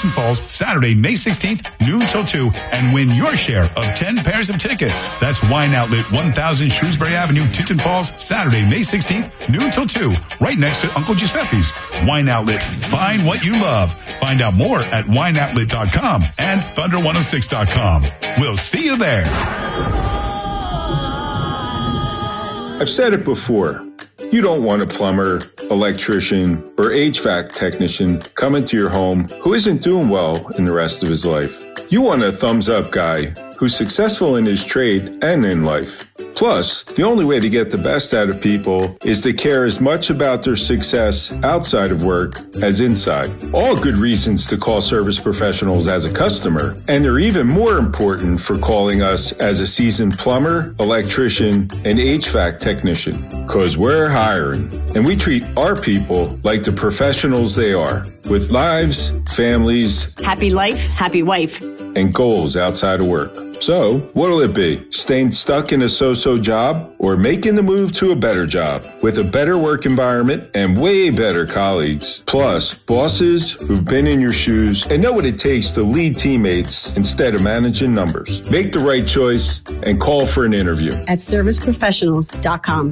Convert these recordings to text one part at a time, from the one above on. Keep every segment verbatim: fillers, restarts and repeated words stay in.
Teton Falls, Saturday, May sixteenth, noon till two, and win your share of ten pairs of tickets. That's Wine Outlet, one thousand Shrewsbury Avenue, Teton Falls, Saturday, May sixteenth, noon till two, right next to Uncle Giuseppe's. Wine Outlet. Find what you love. Find out more at wine outlet dot com and thunder one oh six dot com. We'll see you there. I've said it before. You don't want a plumber, electrician, or H V A C technician coming to your home who isn't doing well in the rest of his life. You want a thumbs-up guy who's successful in his trade and in life. Plus, the only way to get the best out of people is to care as much about their success outside of work as inside. All good reasons to call Service Professionals as a customer, and they're even more important for calling us as a seasoned plumber, electrician, and H V A C technician. Because we're hiring, and we treat our people like the professionals they are, with lives, families, happy life, happy wife, and goals outside of work. So, what'll it be? Staying stuck in a so-so job or making the move to a better job with a better work environment and way better colleagues? Plus, bosses who've been in your shoes and know what it takes to lead teammates instead of managing numbers. Make the right choice and call for an interview at service professionals dot com.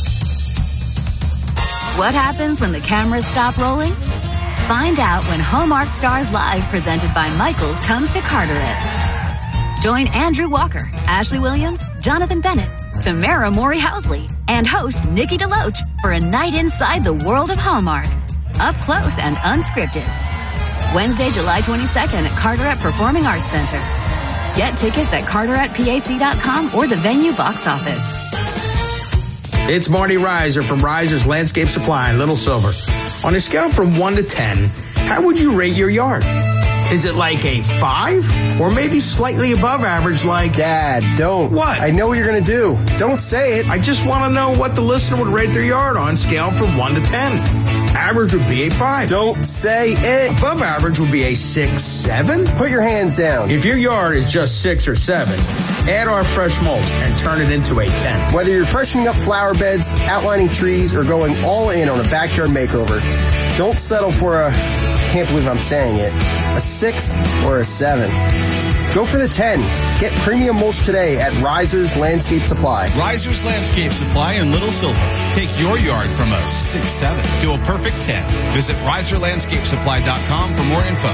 What happens when the cameras stop rolling? Find out when Hallmark Stars Live, presented by Michaels, comes to Carteret. Join Andrew Walker, Ashley Williams, Jonathan Bennett, Tamara Mori-Housley, and host Nikki DeLoach for a night inside the world of Hallmark. Up close and unscripted. Wednesday, July twenty-second at Carteret Performing Arts Center. Get tickets at carteret pac dot com or the venue box office. It's Marty Reiser from Reiser's Landscape Supply in Little Silver. On a scale from one to ten, how would you rate your yard? Is it like a five? Or maybe slightly above average like... Dad, don't. What? I know what you're going to do. Don't say it. I just want to know what the listener would rate their yard on scale from one to ten. Average would be a five. Don't say it. Above average would be a six, seven. Put your hands down. If your yard is just six or seven, add our fresh mulch and turn it into a ten. Whether you're freshening up flower beds, outlining trees, or going all in on a backyard makeover, don't settle for a, can't believe I'm saying it, a six or a seven. Go for the ten. Get premium mulch today at Reiser's Landscape Supply. Reiser's Landscape Supply in Little Silver. Take your yard from a six seven to a perfect ten. Visit riser landscape supply dot com for more info.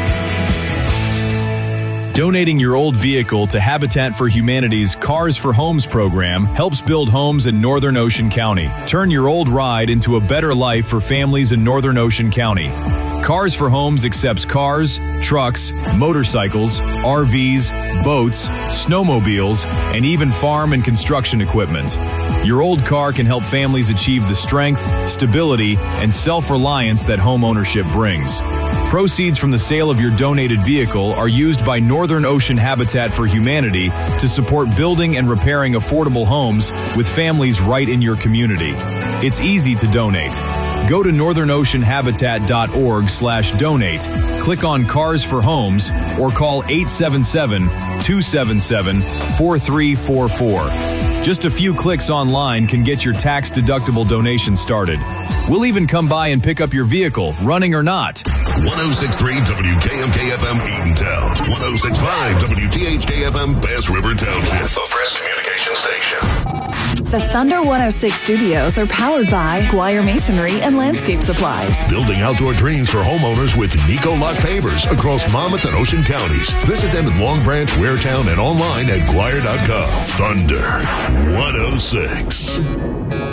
Donating your old vehicle to Habitat for Humanity's Cars for Homes program helps build homes in Northern Ocean County. Turn your old ride into a better life for families in Northern Ocean County. Cars for Homes accepts cars, trucks, motorcycles, R Vs, boats, snowmobiles, and even farm and construction equipment. Your old car can help families achieve the strength, stability, and self-reliance that home ownership brings. Proceeds from the sale of your donated vehicle are used by Northern Ocean Habitat for Humanity to support building and repairing affordable homes with families right in your community. It's easy to donate. Go to northern ocean habitat dot org slash donate, click on Cars for Homes, or call eight seven seven, two seven seven, four three four four. Just a few clicks online can get your tax-deductible donation started. We'll even come by and pick up your vehicle, running or not. one oh six point three W K M K F M Eatontown. one oh six point five W T H K F M Bass River Township. The Press Communication Station. The Thunder one oh six studios are powered by Guire Masonry and Landscape Supplies. Building outdoor dreams for homeowners with Nico Lock Pavers across Monmouth and Ocean counties. Visit them in Long Branch, Waretown, and online at Guire dot com. Thunder one oh six.